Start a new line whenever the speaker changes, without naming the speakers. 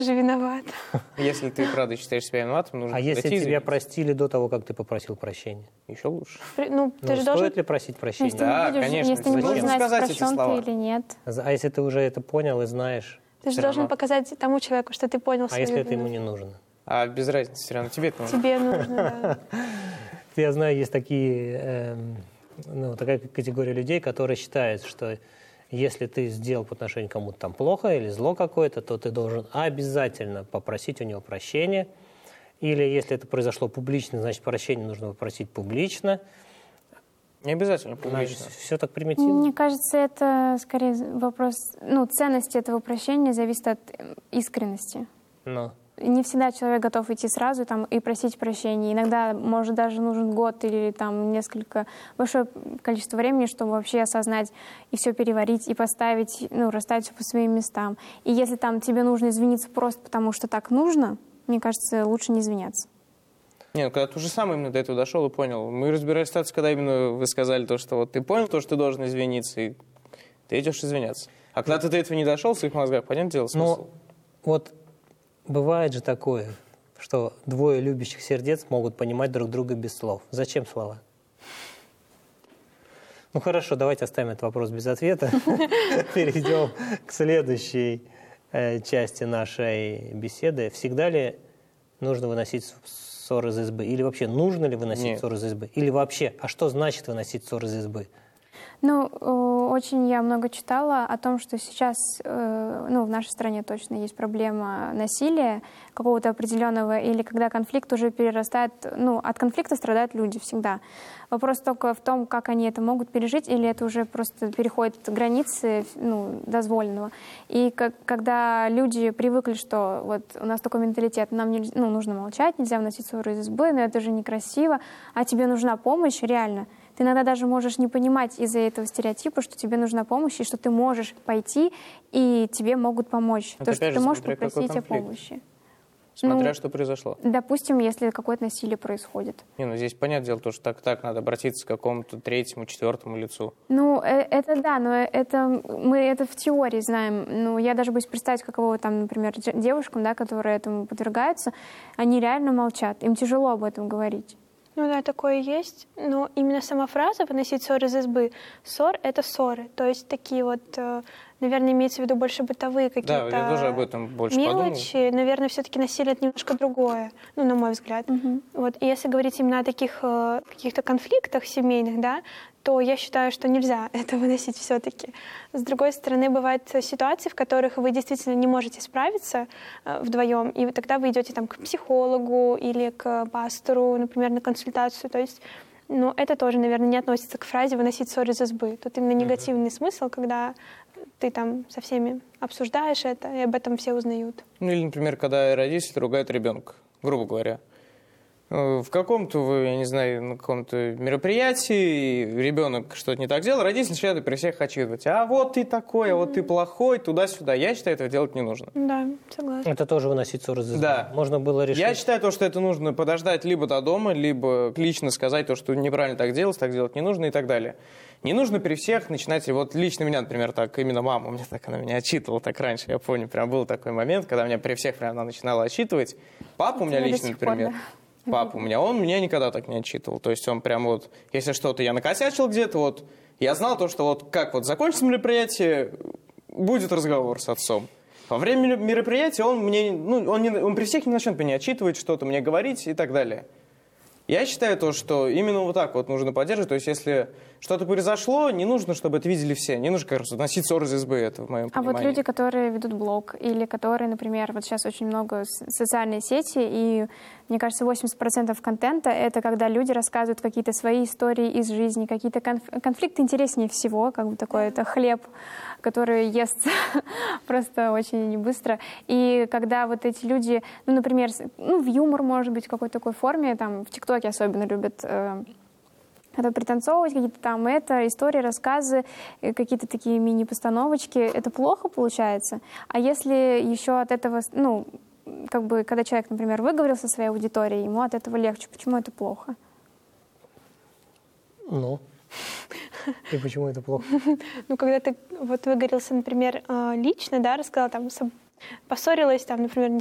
же виноват.
Если ты, правда, считаешь себя виноватым, нужно
если тебя простили до того, как ты попросил прощения?
Еще лучше.
Ты же
стоит ли просить прощения?
Да, конечно.
Если не будешь знать, прощен ты или нет.
А если ты уже это понял и знаешь?
Ты же должен показать тому человеку, что ты понял свою
вину. А если это
вину?
ему не нужно?
А без разницы, все равно тебе это нужно.
Тебе нужно, да.
Я знаю, есть такая категория людей, которые считают, что если ты сделал по отношению к кому-то там плохо или зло какое-то, то ты должен обязательно попросить у него прощения. Или если это произошло публично, значит, прощение нужно попросить публично.
Не обязательно публично.
Все так примитивно.
Мне кажется, это скорее вопрос... ценности этого прощения зависит от искренности. Не всегда человек готов идти сразу и просить прощения. Иногда, может, даже нужен год или большое количество времени, чтобы вообще осознать и все переварить, и поставить, расставить все по своим местам. И если тебе нужно извиниться просто потому, что так нужно, мне кажется, лучше не извиняться.
Когда ты уже сам именно до этого дошел и понял. Мы разбирали ситуацию, когда именно вы сказали то, что ты понял то, что ты должен извиниться, и ты идешь извиняться. А когда ты до этого не дошел, в своих мозгах, понятное дело, смысл?
Бывает же такое, что двое любящих сердец могут понимать друг друга без слов. Зачем слова? Хорошо, давайте оставим этот вопрос без ответа. Перейдем к следующей части нашей беседы. Всегда ли нужно выносить ссоры из избы? Или вообще нужно ли выносить ссоры из избы? Или вообще, а что значит выносить ссоры из избы?
Очень я много читала о том, что сейчас, в нашей стране точно есть проблема насилия какого-то определенного, или когда конфликт уже перерастает, от конфликта страдают люди всегда. Вопрос только в том, как они это могут пережить, или это уже просто переходит границы, дозволенного. И когда люди привыкли, что у нас такой менталитет, нам нужно молчать, нельзя выносить ссоры из избы, но это же некрасиво, а тебе нужна помощь, реально. Ты иногда даже можешь не понимать из-за этого стереотипа, что тебе нужна помощь, и что ты можешь пойти, и тебе могут помочь. То, что ты можешь попросить о помощи.
Смотря что произошло.
Допустим, если какое-то насилие происходит.
Здесь понятное дело, что так надо обратиться к какому-то третьему, четвертому лицу.
Это да, но мы это в теории знаем. Я даже боюсь представить, каково например, девушкам, которые этому подвергаются, они реально молчат, им тяжело об этом говорить. Да, такое есть. Но именно сама фраза «выносить ссоры из избы». Ссор — это ссоры. То есть такие наверное, имеется в виду больше бытовые какие-то
я тоже об этом больше
мелочи.
подумал.
Наверное, все-таки насилие — это немножко другое, на мой взгляд. И если говорить именно о таких каких-то конфликтах семейных, то я считаю, что нельзя это выносить все-таки. С другой стороны, бывают ситуации, в которых вы действительно не можете справиться вдвоем, и тогда вы идете к психологу или к пастору, например, на консультацию. То есть, это тоже, наверное, не относится к фразе «выносить ссоры из избы». Тут именно негативный смысл, когда ты со всеми обсуждаешь это, и об этом все узнают.
Или, например, когда родитель ругает ребенка, грубо говоря. В каком-то, я не знаю, на каком-то мероприятии ребенок что-то не так делал, родитель начинает при всех отчитывать. А вот ты такой, а вот ты плохой, туда-сюда. Я считаю, этого делать не нужно.
Да, согласна.
Это тоже выносить ссоры из избы.
Да.
Можно было решить.
Я считаю, что это нужно подождать либо до дома, либо лично сказать то, что неправильно так делать не нужно и так далее. Не нужно при всех начинать, лично меня, например, так, именно мама, она меня отчитывала так раньше, я помню, прям был такой момент, когда меня при всех прям она начинала отчитывать. Папа у меня лично, например, папа у меня, он меня никогда так не отчитывал, то есть он прям если что-то я накосячил где-то, я знал то, что как закончится мероприятие, будет разговор с отцом. Во время мероприятия он он при всех не начнет меня отчитывать, что-то мне говорить и так далее. Я считаю то, что именно так нужно поддерживать. То есть, если что-то произошло, не нужно, чтобы это видели все. Не нужно, кажется, носить ссоры из избы, это в моем понимании.
А люди, которые ведут блог, или которые, например, сейчас очень много социальные сети, и, мне кажется, 80% контента — это когда люди рассказывают какие-то свои истории из жизни, какие-то конфликты интереснее всего, такой это хлеб, который ест просто очень быстро. И когда эти люди, например, в юмор, может быть, в какой-то такой форме, в ТикТоке особенно любят это пританцовывать, какие-то истории, рассказы, какие-то такие мини-постановочки. Это плохо получается. А если еще от этого, когда человек, например, выговорился своей аудиторией, ему от этого легче. Почему это плохо?
И почему это плохо?
Когда ты выговорился, например, лично, рассказал
поссорилась, там, например,